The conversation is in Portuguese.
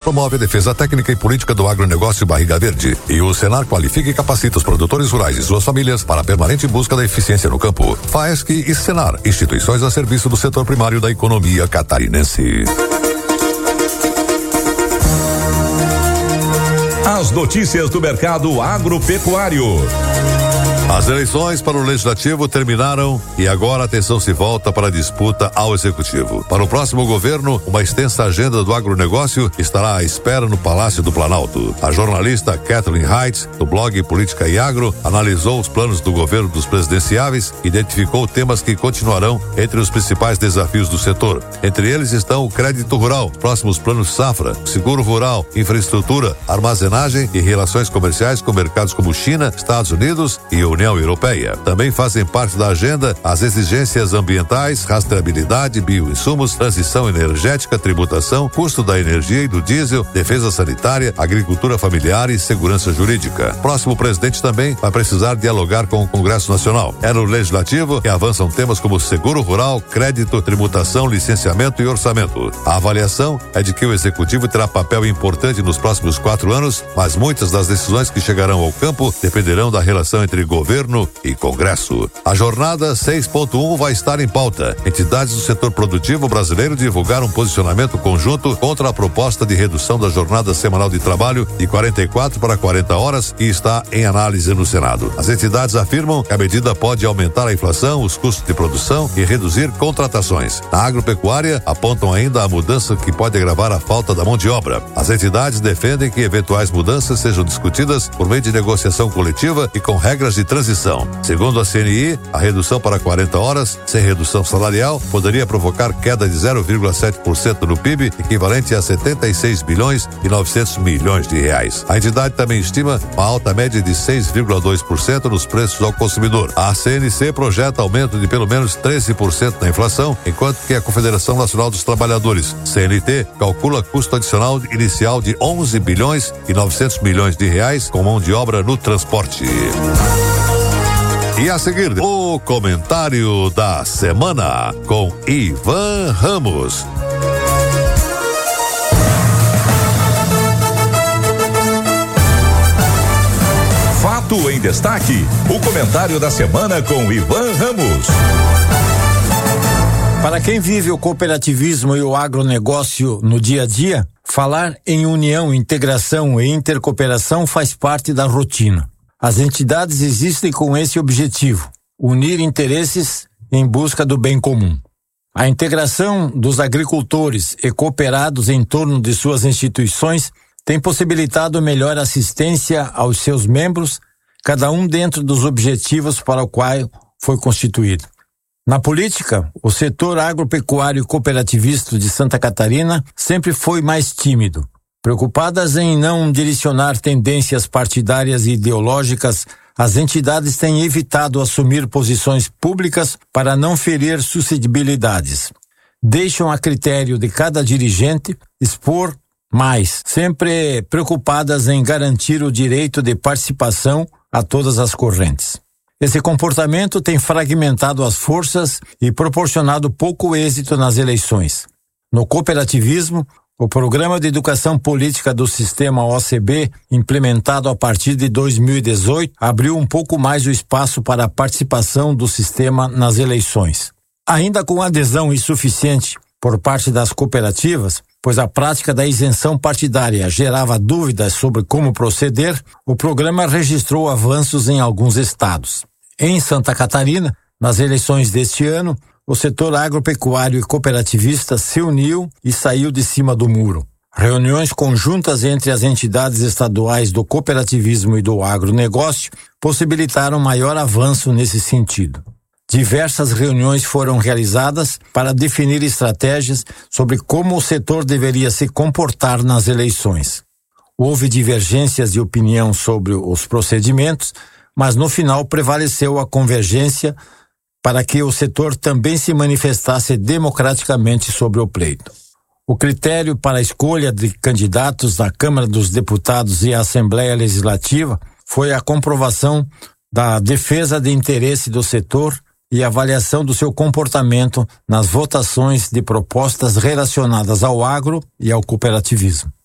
promove a defesa técnica e política do agronegócio Barriga Verde. E o Senar qualifica e capacita os produtores rurais e suas famílias para a permanente busca da eficiência no campo. FAESC e Senar, instituições a serviço do setor primário da economia catarinense. As notícias do mercado agropecuário. As eleições para o Legislativo terminaram e agora a atenção se volta para a disputa ao Executivo. Para o próximo governo, uma extensa agenda do agronegócio estará à espera no Palácio do Planalto. A jornalista Kathleen Heitz, do blog Política e Agro, analisou os planos do governo dos presidenciáveis e identificou temas que continuarão entre os principais desafios do setor. Entre eles estão o crédito rural, próximos planos safra, seguro rural, infraestrutura, armazenagem e relações comerciais com mercados como China, Estados Unidos e União Europeia. Também fazem parte da agenda as exigências ambientais, rastreabilidade, bioinsumos, transição energética, tributação, custo da energia e do diesel, defesa sanitária, agricultura familiar e segurança jurídica. Próximo presidente também vai precisar dialogar com o Congresso Nacional. É no Legislativo que avançam temas como seguro rural, crédito, tributação, licenciamento e orçamento. A avaliação é de que o Executivo terá papel importante nos próximos 4 anos, mas muitas das decisões que chegarão ao campo dependerão da relação entre governo e Congresso. A jornada 6.1 vai estar em pauta. Entidades do setor produtivo brasileiro divulgaram um posicionamento conjunto contra a proposta de redução da jornada semanal de trabalho de 44 para 40 horas que está em análise no Senado. As entidades afirmam que a medida pode aumentar a inflação, os custos de produção e reduzir contratações. Na agropecuária, apontam ainda a mudança que pode agravar a falta da mão de obra. As entidades defendem que eventuais mudanças sejam discutidas por meio de negociação coletiva e com regras de transição. Segundo a CNI, a redução para 40 horas, sem redução salarial, poderia provocar queda de 0,7% no PIB, equivalente a 76 bilhões e 900 milhões de reais. A entidade também estima uma alta média de 6,2% nos preços ao consumidor. A CNC projeta aumento de pelo menos 13% na inflação, enquanto que a Confederação Nacional dos Trabalhadores, CNT, calcula custo adicional inicial de 11 bilhões e 900 milhões de reais com mão de obra no transporte. E a seguir, o comentário da semana com Ivan Ramos. Fato em destaque, o comentário da semana com Ivan Ramos. Para quem vive o cooperativismo e o agronegócio no dia a dia, falar em união, integração e intercooperação faz parte da rotina. As entidades existem com esse objetivo, unir interesses em busca do bem comum. A integração dos agricultores e cooperados em torno de suas instituições tem possibilitado melhor assistência aos seus membros, cada um dentro dos objetivos para o qual foi constituído. Na política, o setor agropecuário e cooperativista de Santa Catarina sempre foi mais tímido. Preocupadas em não direcionar tendências partidárias e ideológicas, as entidades têm evitado assumir posições públicas para não ferir suscetibilidades. Deixam a critério de cada dirigente expor mais, sempre preocupadas em garantir o direito de participação a todas as correntes. Esse comportamento tem fragmentado as forças e proporcionado pouco êxito nas eleições. No cooperativismo, o Programa de Educação Política do Sistema OCB, implementado a partir de 2018, abriu um pouco mais o espaço para a participação do sistema nas eleições. Ainda com adesão insuficiente por parte das cooperativas, pois a prática da isenção partidária gerava dúvidas sobre como proceder, o programa registrou avanços em alguns estados. Em Santa Catarina, nas eleições deste ano, o setor agropecuário e cooperativista se uniu e saiu de cima do muro. Reuniões conjuntas entre as entidades estaduais do cooperativismo e do agronegócio possibilitaram maior avanço nesse sentido. Diversas reuniões foram realizadas para definir estratégias sobre como o setor deveria se comportar nas eleições. Houve divergências de opinião sobre os procedimentos, mas no final prevaleceu a convergência para que o setor também se manifestasse democraticamente sobre o pleito. O critério para a escolha de candidatos à Câmara dos Deputados e à Assembleia Legislativa foi a comprovação da defesa de interesse do setor e avaliação do seu comportamento nas votações de propostas relacionadas ao agro e ao cooperativismo.